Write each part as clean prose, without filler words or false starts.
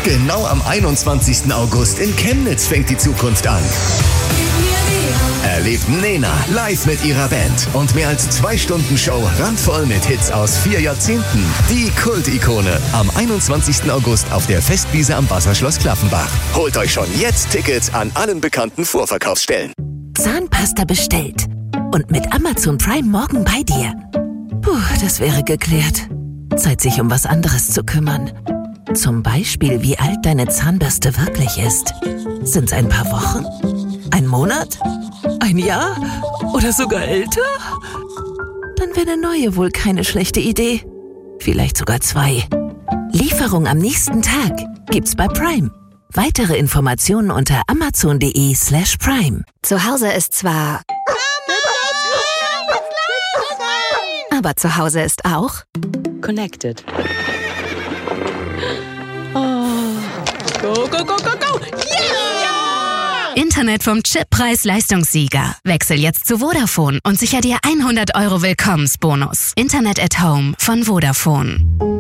Genau am 21. August in Chemnitz fängt die Zukunft an. Erlebt Nena live mit ihrer Band und mehr als 2 Stunden Show randvoll mit Hits aus 4 Jahrzehnten. Die Kult-Ikone am 21. August auf der Festwiese am Wasserschloss Klaffenbach. Holt euch schon jetzt Tickets an allen bekannten Vorverkaufsstellen. Zahnpasta bestellt und mit Amazon Prime morgen bei dir. Puh, das wäre geklärt. Zeit, sich um was anderes zu kümmern. Zum Beispiel, wie alt deine Zahnbürste wirklich ist. Sind's ein paar Wochen? Ein Monat? Ein Jahr? Oder sogar älter? Dann wäre eine neue wohl keine schlechte Idee. Vielleicht sogar 2. Lieferung am nächsten Tag gibt's bei Prime. Weitere Informationen unter amazon.de/prime. Zu Hause ist zwar... Aber zu Hause ist auch... Connected. Oh. Go, go, go, go, go! Yeah! Internet vom Chip-Preis-Leistungssieger. Wechsel jetzt zu Vodafone und sicher dir 100 € Willkommensbonus. Internet at Home von Vodafone.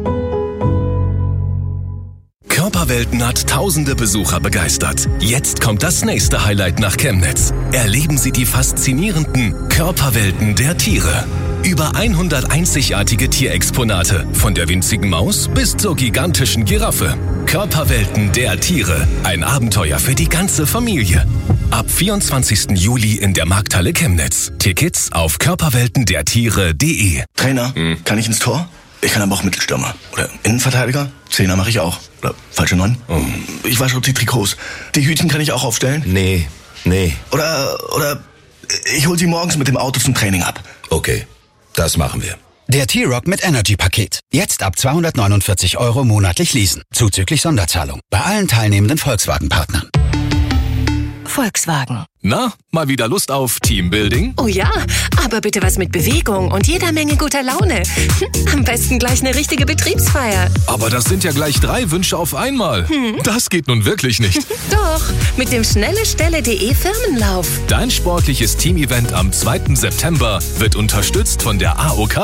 Körperwelten hat tausende Besucher begeistert. Jetzt kommt das nächste Highlight nach Chemnitz. Erleben Sie die faszinierenden Körperwelten der Tiere. Über 100 einzigartige Tierexponate, von der winzigen Maus bis zur gigantischen Giraffe. Körperwelten der Tiere, ein Abenteuer für die ganze Familie. Ab 24. Juli in der Markthalle Chemnitz. Tickets auf körperweltendertiere.de. Trainer, kann ich ins Tor? Ich kann aber auch Mittelstürmer. Oder Innenverteidiger? 10er mache ich auch. Oder falsche 9? Ich wasche auch die Trikots. Die Hütchen kann ich auch aufstellen? Nee. Oder ich hol sie morgens mit dem Auto zum Training ab. Okay, das machen wir. Der T-Rock mit Energy-Paket. Jetzt ab 249 € monatlich leasen. Zuzüglich Sonderzahlung. Bei allen teilnehmenden Volkswagen-Partnern. Volkswagen. Na, mal wieder Lust auf Teambuilding? Oh ja, aber bitte was mit Bewegung und jeder Menge guter Laune. Am besten gleich eine richtige Betriebsfeier. Aber das sind ja gleich 3 Wünsche auf einmal. Das geht nun wirklich nicht. Doch, mit dem schnellestelle.de Firmenlauf. Dein sportliches Teamevent am 2. September wird unterstützt von der AOK+.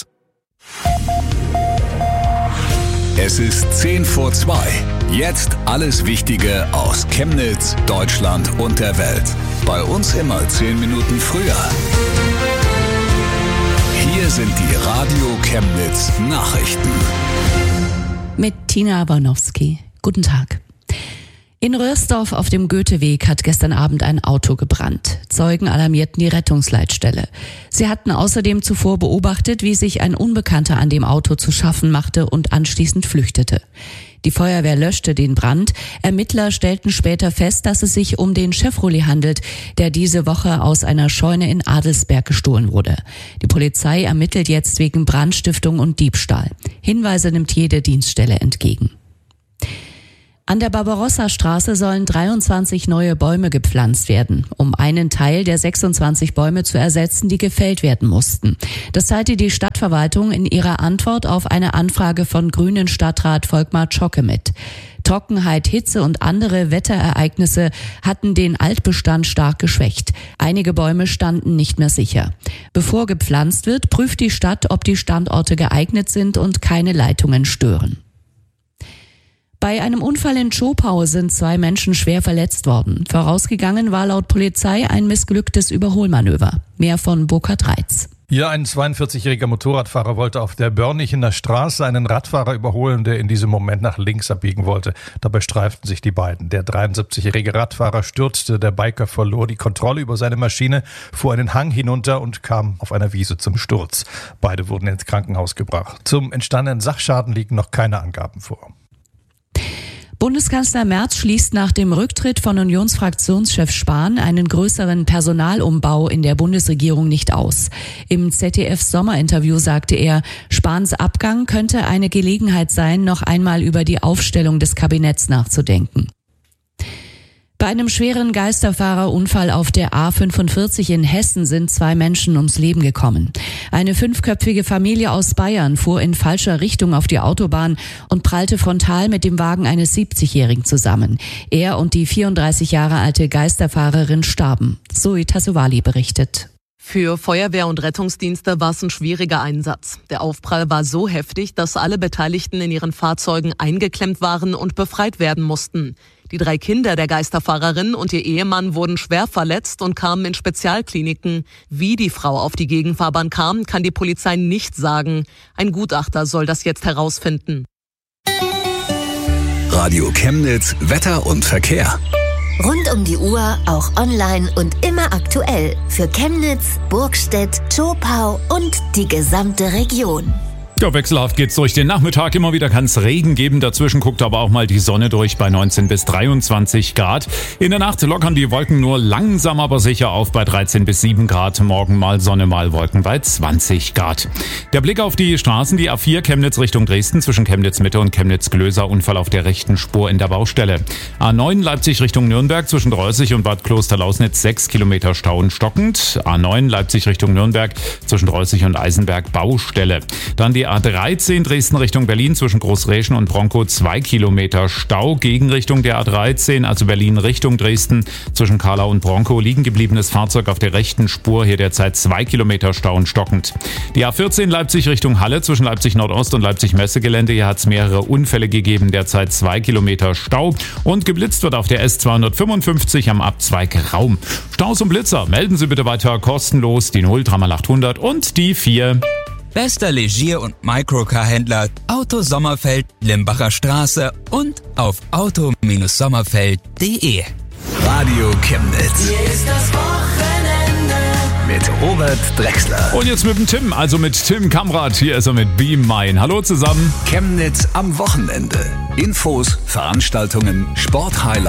Es ist 1:10. Jetzt alles Wichtige aus Chemnitz, Deutschland und der Welt. Bei uns immer 10 Minuten früher. Hier sind die Radio Chemnitz Nachrichten. Mit Tina Warnowski. Guten Tag. In Röhrsdorf auf dem Goetheweg hat gestern Abend ein Auto gebrannt. Zeugen alarmierten die Rettungsleitstelle. Sie hatten außerdem zuvor beobachtet, wie sich ein Unbekannter an dem Auto zu schaffen machte und anschließend flüchtete. Die Feuerwehr löschte den Brand. Ermittler stellten später fest, dass es sich um den Chevrolet handelt, der diese Woche aus einer Scheune in Adelsberg gestohlen wurde. Die Polizei ermittelt jetzt wegen Brandstiftung und Diebstahl. Hinweise nimmt jede Dienststelle entgegen. An der Barbarossa-Straße sollen 23 neue Bäume gepflanzt werden, um einen Teil der 26 Bäume zu ersetzen, die gefällt werden mussten. Das teilte die Stadtverwaltung in ihrer Antwort auf eine Anfrage von Grünen Stadtrat Volkmar Zschocke mit. Trockenheit, Hitze und andere Wetterereignisse hatten den Altbestand stark geschwächt. Einige Bäume standen nicht mehr sicher. Bevor gepflanzt wird, prüft die Stadt, ob die Standorte geeignet sind und keine Leitungen stören. Bei einem Unfall in Zschopau sind 2 Menschen schwer verletzt worden. Vorausgegangen war laut Polizei ein missglücktes Überholmanöver. Mehr von Burkhard Reitz. Hier ein 42-jähriger Motorradfahrer wollte auf der Börnichener Straße einen Radfahrer überholen, der in diesem Moment nach links abbiegen wollte. Dabei streiften sich die beiden. Der 73-jährige Radfahrer stürzte, der Biker verlor die Kontrolle über seine Maschine, fuhr einen Hang hinunter und kam auf einer Wiese zum Sturz. Beide wurden ins Krankenhaus gebracht. Zum entstandenen Sachschaden liegen noch keine Angaben vor. Bundeskanzler Merz schließt nach dem Rücktritt von Unionsfraktionschef Spahn einen größeren Personalumbau in der Bundesregierung nicht aus. Im ZDF-Sommerinterview sagte er, Spahns Abgang könnte eine Gelegenheit sein, noch einmal über die Aufstellung des Kabinetts nachzudenken. Bei einem schweren Geisterfahrerunfall auf der A45 in Hessen sind 2 Menschen ums Leben gekommen. Eine 5-köpfige Familie aus Bayern fuhr in falscher Richtung auf die Autobahn und prallte frontal mit dem Wagen eines 70-Jährigen zusammen. Er und die 34 Jahre alte Geisterfahrerin starben. Zoe Tassovali berichtet. Für Feuerwehr und Rettungsdienste war es ein schwieriger Einsatz. Der Aufprall war so heftig, dass alle Beteiligten in ihren Fahrzeugen eingeklemmt waren und befreit werden mussten. Die 3 Kinder der Geisterfahrerin und ihr Ehemann wurden schwer verletzt und kamen in Spezialkliniken. Wie die Frau auf die Gegenfahrbahn kam, kann die Polizei nicht sagen. Ein Gutachter soll das jetzt herausfinden. Radio Chemnitz, Wetter und Verkehr. Rund um die Uhr, auch online und immer aktuell. Für Chemnitz, Burgstedt, Zschopau und die gesamte Region. Ja, wechselhaft geht's durch den Nachmittag. Immer wieder kann es Regen geben. Dazwischen guckt aber auch mal die Sonne durch bei 19 bis 23 Grad. In der Nacht lockern die Wolken nur langsam, aber sicher auf bei 13 bis 7 Grad. Morgen mal Sonne, mal Wolken bei 20 Grad. Der Blick auf die Straßen. Die A4 Chemnitz Richtung Dresden zwischen Chemnitz Mitte und Chemnitz Glöser. Unfall auf der rechten Spur in der Baustelle. A9 Leipzig Richtung Nürnberg zwischen Dreußig und Bad Klosterlausnitz 6 Kilometer Stau und stockend. A9 Leipzig Richtung Nürnberg zwischen Dreußig und Eisenberg Baustelle. Dann die A13 Dresden Richtung Berlin zwischen Großräschen und Bronkow 2 Kilometer Stau. Gegenrichtung der A13, also Berlin Richtung Dresden zwischen Karlau und Bronkow. Liegen gebliebenes Fahrzeug auf der rechten Spur, hier derzeit 2 Kilometer Stau und stockend. Die A14 Leipzig Richtung Halle zwischen Leipzig Nordost und Leipzig Messegelände. Hier hat es mehrere Unfälle gegeben, derzeit 2 Kilometer Stau. Und geblitzt wird auf der S255 am Abzweig Raum. Staus und Blitzer melden Sie bitte weiter kostenlos die 0 800 und die 4. Bester Legier- und Microcar-Händler Auto Sommerfeld, Limbacher Straße und auf auto-sommerfeld.de. Radio Chemnitz. Hier ist das Wochenende mit Robert Drechsler. Und jetzt mit dem Tim, also mit Tim Kamrat. Hier ist er mit Be Mine. Hallo zusammen. Chemnitz am Wochenende. Infos, Veranstaltungen, Sporthighlights.